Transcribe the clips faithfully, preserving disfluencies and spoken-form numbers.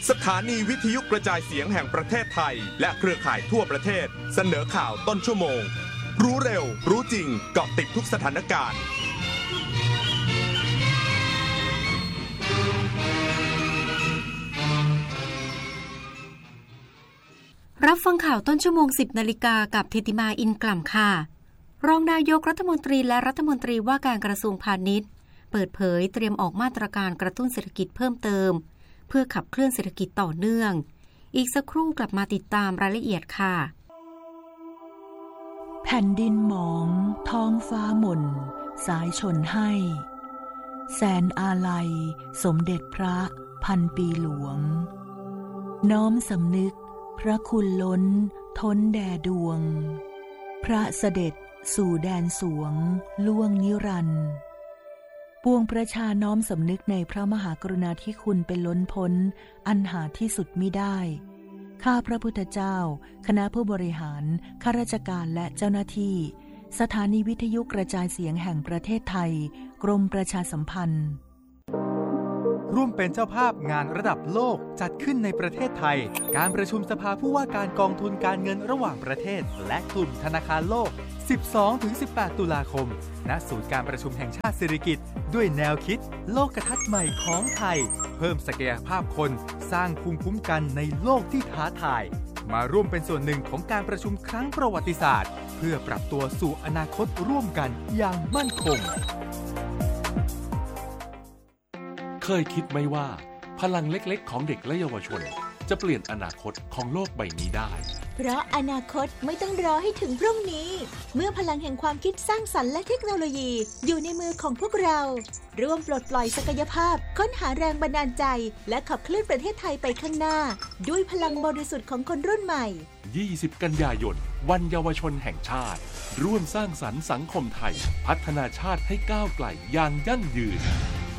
สถานีวิทยุกระจายเสียงแห่งประเทศไทยและเครือข่ายทั่วประเทศเสนอข่าวต้นชั่วโมงรู้เร็วรู้จริงเกาะติดทุกสถานการณ์รับฟังข่าวต้นชั่วโมง สิบนาฬิกากับเทติมาอินกล่ำค่ะรองนายกรัฐมนตรีและรัฐมนตรีว่าการกระทรวงพาณิชย์เปิดเผยเตรียมออกมาตรการกระตุ้นเศรษฐกิจเพิ่มเติมเพื่อขับเคลื่อนเศรษฐกิจต่อเนื่องอีกสักครู่กลับมาติดตามรายละเอียดค่ะแผ่นดินหมองท้องฟ้าหม่นสายชนให้แสนอาลัยสมเด็จพระพันปีหลวงน้อมสำนึกพระคุณล้นท้นแด่ดวงพระเสด็จสู่แดนสวงล่วงนิรันดร์ปวงประชาน้อมสำนึกในพระมหากรุณาธิคุณเป็นล้นพ้นอันหาที่สุดมิได้ข้าพระพุทธเจ้าคณะผู้บริหารข้าราชการและเจ้าหน้าที่สถานีวิทยุกระจายเสียงแห่งประเทศไทยกรมประชาสัมพันธ์ร่วมเป็นเจ้าภาพงานระดับโลกจัดขึ้นในประเทศไทยการประชุมสภาผู้ว่าการกองทุนการเงินระหว่างประเทศและกลุ่มธนาคารโลก สิบสองถึงสิบแปด ตุลาคมณศูนย์การประชุมแห่งชาติสิริกิติ์ด้วยแนวคิดโลกทัศน์ใหม่ของไทยเพิ่มศักยภาพคนสร้างภูมิคุ้มกันในโลกที่ท้าทายมาร่วมเป็นส่วนหนึ่งของการประชุมครั้งประวัติศาสตร์เพื่อปรับตัวสู่อนาคตร่วมกันอย่างมั่นคงเคยคิดไหมว่าพลังเล็กๆของเด็กและเยาวชนจะเปลี่ยนอนาคตของโลกใบนี้ได้เพราะอนาคตไม่ต้องรอให้ถึงพรุ่งนี้เมื่อพลังแห่งความคิดสร้างสรรค์และเทคโนโลยีอยู่ในมือของพวกเราร่วมปลดปล่อยศักยภาพค้นหาแรงบันดาลใจและขับเคลื่อนประเทศไทยไปข้างหน้าด้วยพลังบริสุทธิ์ของคนรุ่นใหม่ยี่สิบกันยายนวันเยาวชนแห่งชาติร่วมสร้างสรรค์สังคมไทยพัฒนาชาติให้ก้าวไกลอย่างยั่งยืน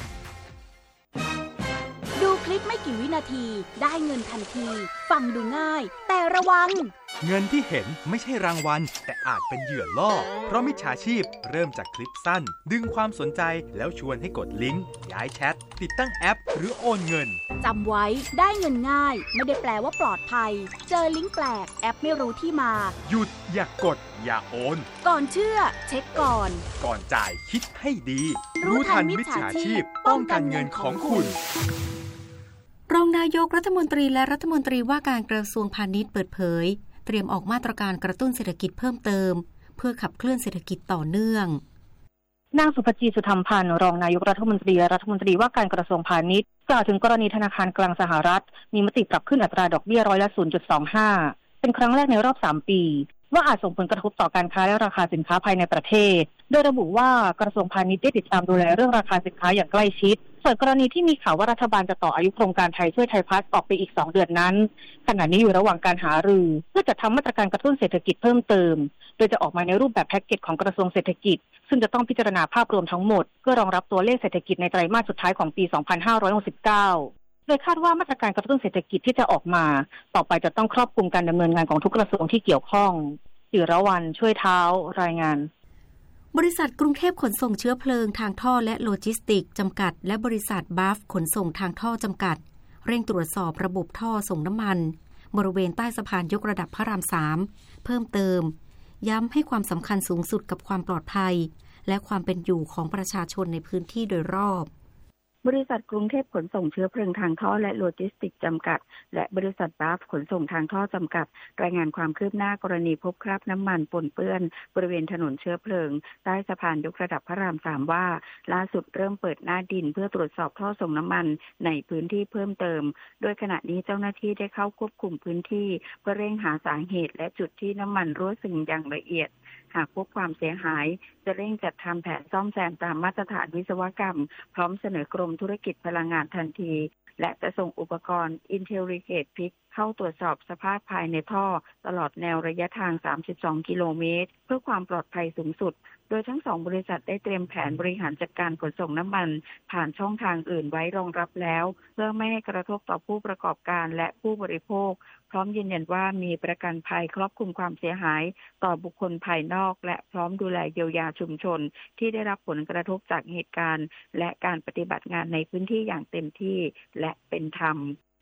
ดูคลิปไม่กี่วินาทีได้เงินทันทีฟังดูง่ายแต่ระวังเงินที่เห็นไม่ใช่รางวัลแต่อาจเป็นเหยื่อล่อเพราะมิจฉาชีพเริ่มจากคลิปสั้นดึงความสนใจแล้วชวนให้กดลิงก์ย้ายแชทติดตั้งแอปหรือโอนเงินจำไว้ได้เงินง่ายไม่ได้แปลว่าปลอดภัยเจอลิงก์แปลกแอปไม่รู้ที่มาหยุดอย่ากดอย่าโอนก่อนเชื่อเช็คก่อนก่อนจ่ายคิดให้ดีรู้ทันมิจฉาชีพป้องกันเงินของคุณรองนายกรัฐมนตรีและรัฐมนตรีว่าการกระทรวงพาณิชย์เปิดเผยเตรียมออกมาตรการกระตุ้นเศรษฐกิจเพิ่มเติมเพื่อขับเคลื่อนเศรษฐกิจต่อเนื่องนางสุภจีสุธรรมพันธ์รองนายกรัฐมนตรีและรัฐมนตรีว่าการกระทรวงพาณิชย์กล่าวถึงกรณีธนาคารกลางสหรัฐมีมติปรับขึ้นอัตราดอกเบี้ยร้อยละ ศูนย์จุดสองห้า เป็นครั้งแรกในรอบสามปีว่าอาจส่งผลกระทบต่อการค้าและราคาสินค้าภายในประเทศโดยระบุว่ากระทรวงพาณิชย์ได้ติดตามดูแลเรื่องราคาสินค้าอย่างใกล้ชิดส่วนกรณีที่มีข่าวว่ารัฐบาลจะต่ออายุโครงการไทยช่วยไทยพาสออกไปอีกสองเดือนนั้นขณะนี้อยู่ระหว่างการหารือเพื่อจัดทำมาตรการกระตุ้นเศรษฐกิจเพิ่มเติมโดยจะออกมาในรูปแบบแพ็กเกจของกระทรวงเศรษฐกิจซึ่งจะต้องพิจารณาภาพรวมทั้งหมดเพื่อรองรับตัวเลขเศรษฐกิจในไตรมาสสุดท้ายของปี สองพันห้าร้อยหกสิบเก้า โดยคาดว่ามาตรการกระตุ้นเศรษฐกิจที่จะออกมาต่อไปจะต้องครอบคลุมการดำเนินงานของทุกกระทรวงที่เกี่ยวข้องจิรวรรณช่วยเท้ารายงานบริษัทกรุงเทพขนส่งเชื้อเพลิงทางท่อและโลจิสติกส์จำกัดและบริษัทบัฟขนส่งทางท่อจำกัดเร่งตรวจสอบระบบท่อส่งน้ำมันบริเวณใต้สะพานยกระดับพระรามสามเพิ่มเติมย้ำให้ความสำคัญสูงสุดกับความปลอดภัยและความเป็นอยู่ของประชาชนในพื้นที่โดยรอบบริษัทกรุงเทพขนส่งเชื้อเพลิงทางท่อและโลจิสติกส์จำกัดและบริษัทบัฟขนส่งทางท่อจำกัดรายงานความคืบหน้ากรณีพบคราบน้ำมันปนเปื้อนบริเวณถนนเชื้อเพลิงใต้สะพานยกระดับพระรามสามว่าล่าสุดเริ่มเปิดหน้าดินเพื่อตรวจสอบท่อส่งน้ำมันในพื้นที่เพิ่มเติมโดยขณะนี้เจ้าหน้าที่ได้เข้าควบคุมพื้นที่เพื่อเร่งหาสาเหตุและจุดที่น้ำมันรั่วซึมอย่างละเอียดหากพบความเสียหายจะเร่งจัดทำแผนซ่อมแซมตามมาตรฐานวิศวกรรมพร้อมเสนอกรมธุรกิจพลังงานทันทีและจะส่งอุปกรณ์ Intelligate Pick เข้าตรวจสอบสภาพภายในท่อตลอดแนวระยะทางสามสิบสองกิโลเมตรเพื่อความปลอดภัยสูงสุดโดยทั้งสองบริษัทได้เตรียมแผนบริหารจัดการขนส่งน้ำมันผ่านช่องทางอื่นไว้รองรับแล้วเพื่อไม่ให้กระทบต่อผู้ประกอบการและผู้บริโภคพร้อมยืนยันว่ามีประกันภัยครอบคลุมความเสียหายต่อบุคคลภายนอกและพร้อมดูแลเยียวยาชุมชนที่ได้รับผลกระทบจากเหตุการณ์และการปฏิบัติงานในพื้นที่อย่างเต็มที่และเป็นธรรม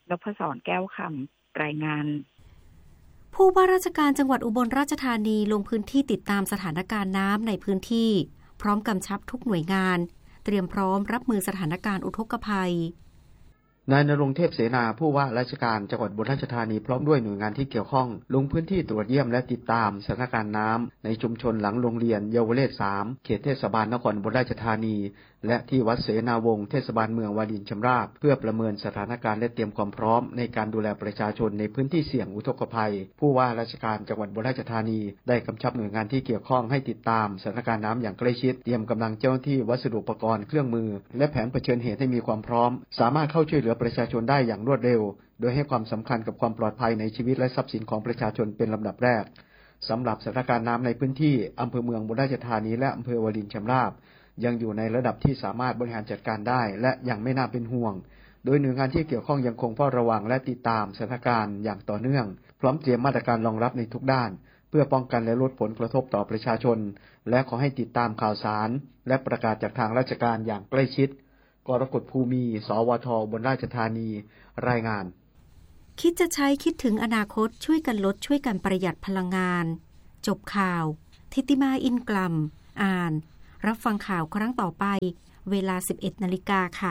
นพศรแก้วคำรายงานผู้ว่าราชการจังหวัดอุบลราชธานีลงพื้นที่ติดตามสถานการณ์น้ำในพื้นที่พร้อมกำชับทุกหน่วยงานเตรียมพร้อมรับมือสถานการณ์อุทกภัยนายณรงค์เทพเสนาผู้ว่าราชการจังหวัดอุบลราชธานีพร้อมด้วยหน่วยงานที่เกี่ยวข้องลงพื้นที่ตรวจเยี่ยมและติดตามสถานการณ์น้ำในชุมชนหลังโรงเรียนเยาวเลศสามเขตเทศบาลนครอุบลราชธานีและที่วัดเสนาวงศ์เทศบาลเมืองวารินชำราบเพื่อประเมินสถานการณ์และเตรียมความพร้อมในการดูแลประชาชนในพื้นที่เสี่ยงอุทกภัยผู้ว่าราชการจังหวัดอุบลราชธานีได้กำชับหน่วยงานที่เกี่ยวข้องให้ติดตามสถานการณ์น้ำอย่างใกล้ชิดเตรียมกำลังเจ้าหน้าที่วัสดุอุปกรณ์เครื่องมือและแผนเผชิญเหตุให้มีความพร้อมสามารถเข้าช่วยเหลือประชาชนได้อย่างรวดเร็วโดยให้ความสำคัญกับความปลอดภัยในชีวิตและทรัพย์สินของประชาชนเป็นลำดับแรกสำหรับสถานการณ์น้ำในพื้นที่อำเภอเมืองอุบลราชธานีและอำเภอวารินชำราบยังอยู่ในระดับที่สามารถบริหารจัดการได้และยังไม่น่าเป็นห่วงโดยหน่วยงานที่เกี่ยวข้องยังคงเฝ้าระวังและติดตามสถานการณ์อย่างต่อเนื่องพร้อมเตรียมมาตรการรองรับในทุกด้านเพื่อป้องกันและลดผลกระทบต่อประชาชนและขอให้ติดตามข่าวสารและประกาศจากทางราชการอย่างใกล้ชิดกรกฎภูมิสวทอุบลราชธานีรายงานคิดจะใช้คิดถึงอนาคตช่วยกันลดช่วยกันประหยัดพลังงานจบข่าวทิติมาอินกลัมอ่านรับฟังข่าวครั้งต่อไปเวลา สิบเอ็ดนาฬิกา ค่ะ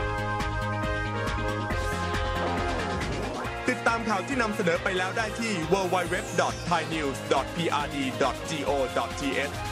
ติดตามข่าวที่นำเสนอไปแล้วได้ที่ ดับเบิลยู ดับเบิลยู ดับเบิลยู ดอท ไทยนิวส์ ดอท พี อาร์ ดี ดอท จี โอ ดอท ที เอช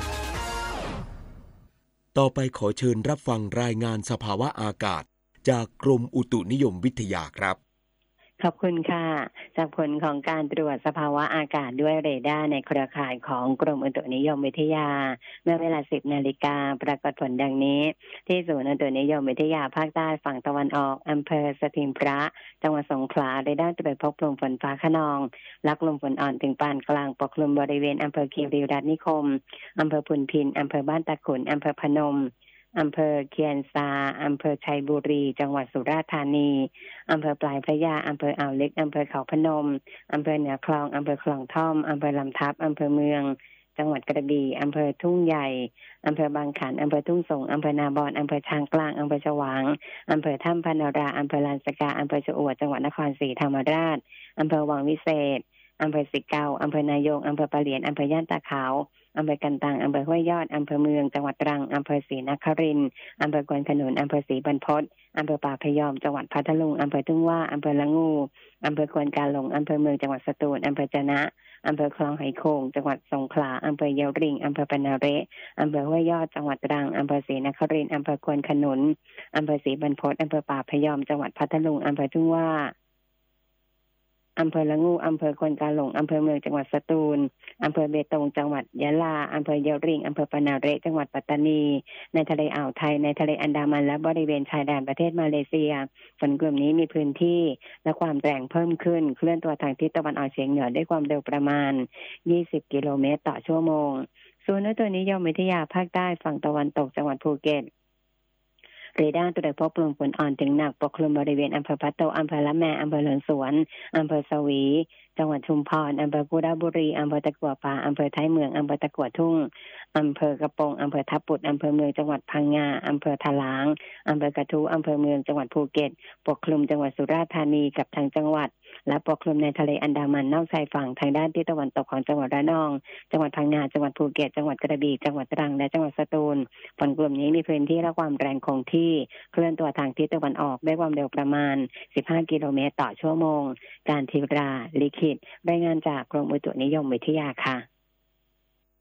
ต่อไปขอเชิญรับฟังรายงานสภาวะอากาศจากกรมอุตุนิยมวิทยาครับขอบคุณค่ะจากผลของการตรวจสภาวะอากาศด้วยเรดาร์ในเครือข่ายของกรมอุตุนิยมวิทยาเมื่อเวลา สิบนาฬิกาปรากฏผลดังนี้ที่ศูนย์อุตุนิยมวิทยาภาคใต้ฝั่งตะวันออกอำเภอสถิงพระจังหวัดสงขลาเรดาร์ตรวจพบกลุ่มฝนฟ้าคะนองและกลุ่มฝนอ่อนถึงปานกลางปกคลุมบริเวณอำเภอคีรีรัตน์นิคมอำเภอพุนพินอำเภอบ้านตะขุนอำเภอพนมอำเภอเคียนซาอำเภอชัยบุรีจังหวัดสุราษฎร์ธานีอำเภอปลายพระยาอำเภออ่าวลึกอำเภอเขาพนมอำเภอเหนือคลองอำเภอคลองท่อมอำเภอลำทับอำเภอเมืองจังหวัดกระบี่อำเภอทุ่งใหญ่อำเภอบางขันอำเภอทุ่งสงอำเภอนาบอนอำเภอช้างกลางอำเภอฉวางอำเภอถ้ำพนาราอำเภอลานสกาอำเภอชะอวดจังหวัดนครศรีธรรมราชอำเภอวังวิเศษอำเภอสิเกาอำเภอนายงอำเภอปะเหลียนอำเภอย่านตาขาวอำเภอกันตังอำเภอห้วยยอดอำเภอเมืองจังหวัดตรังอำเภอศรีนครินทร์อำเภอกวนขนุนอำเภอศรีบรรพตอำเภอป่าพยอมจังหวัดพัทลุงอำเภอทุ่งว่าอำเภอละงูอำเภอควนกาหลงอำเภอเมืองจังหวัดสตูลอำเภอจะนะอำเภอคลองไหโขงจังหวัดสงขลาอำเภอยะริงอำเภอปะนาเระอำเภอห้วยยอดจังหวัดตรังอำเภอศรีนครินทร์อำเภอควนขนุนอำเภอศรีบรรพตอำเภอป่าพยอมจังหวัดพัทลุงอำเภอทุ่งว่าอำเภอละงูอำเภอควนกาหลงอำเภอเมืองจังหวัดสตูลอำเภอเบตงจังหวัดยะลาอำเภอยะริงอำเภอปะนาเระจังหวัดปัตตานีในทะเลอ่าวไทยในทะเลอันดามันและบริเวณชายแดนประเทศมาเลเซียฝนกลุ่มนี้มีพื้นที่และความแรงเพิ่มขึ้นเคลื่อนตัวทางทิศตะวันออกเฉียงเหนือด้วยความเร็วประมาณยี่สิบกิโลเมตรต่อชั่วโมงศูนย์อุตุนิยมวิทยาภาคใต้ฝั่งตะวันตกจังหวัดภูเก็ตเรดาร์ตรวจพบกลุ่มฝนอ่อนถึงหนักปกคลุมบริเวณอำเภอพะโตอำเภอละแมอำเภอหลนสวนอำเภอสวีจังหวัดชุมพรอำเภอกุดาบุรีอำเภอตะกั่วป่าอำเภอท้ายเมืองอำเภอตะกั่วทุ่งอำเภอกระโปงอำเภอทับปุดอำเภอเมืองจังหวัดพังงาอำเภอทะลางอำเภอกระทู้อำเภอเมืองจังหวัดภูเก็ตปกคลุมจังหวัดสุราษฎร์ธานีกับทางจังหวัดและปกคลุมในทะเลอันดามันนอกชายฝั่งทางด้านทิศตะวันตกของจังหวัดระนองจังหวัดพังงาจังหวัดภูเก็ตจังหวัดกระบี่จังหวัดตรังและจังหวัดสตูลฝนกลุ่มนี้มีพื้นที่และความแรงคงที่เคลื่อนตัวทางทิศตะวันออกด้วยความเร็วประมาณสิบห้ากิโลเมตรต่อชั่วโมงการทิราลิขิตรายงานจากกรมอุตุนิยมวิทยาค่ะ